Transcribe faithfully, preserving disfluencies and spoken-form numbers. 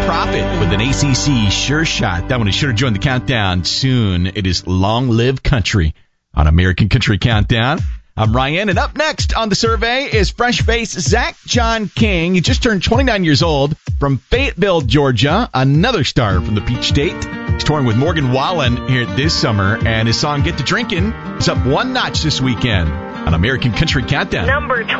Prophet with an A C C sure shot. That one is sure to join the countdown soon. It is Long Live Country on American Country Countdown. I'm Ryan, and up next on the survey is fresh-faced Zach John King. He just turned twenty-nine years old from Fayetteville, Georgia, another star from the Peach State. He's touring with Morgan Wallen here this summer, and his song Get to Drinkin' is up one notch this weekend on American Country Countdown. Number